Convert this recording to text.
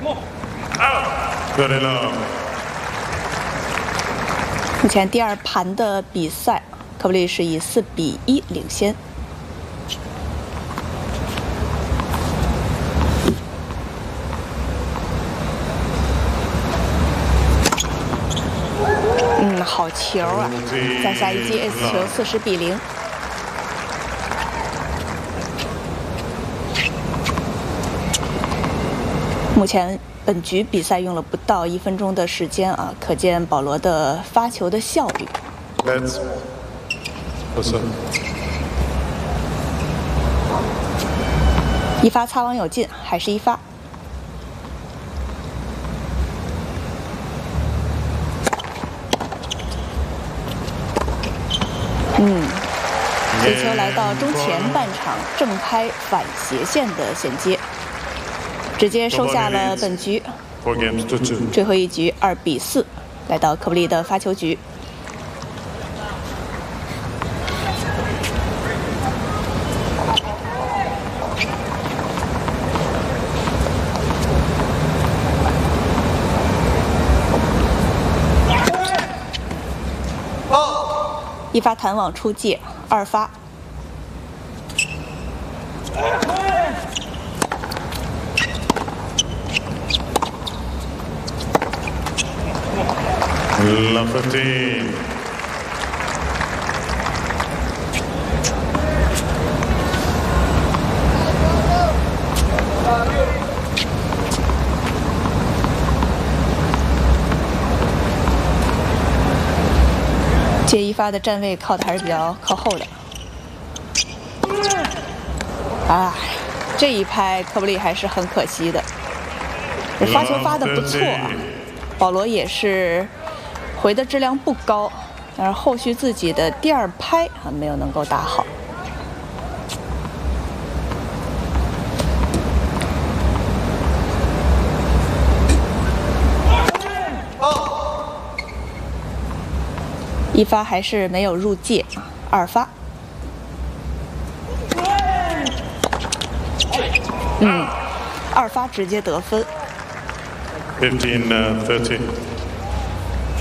目前第二盘的比赛，科布利是以4比1领先。好球啊！再下一击 S 球，40比0。目前本局比赛用了不到1分钟的时间啊，可见保罗的发球的效率。一发擦网有进，还是一发。这球来到中前半场正拍反斜线的衔接，直接收下了本局。最后一局2比4，来到科布利的发球局。一发弹网出界，2发。这一发的站位靠的还是比较靠后的。这一拍科布利还是很可惜的。发球发的不错啊，保罗也是回的质量不高，但是后续自己的第二拍没有能够打好。一发还是没有入界，2发。2发直接得分。 15-30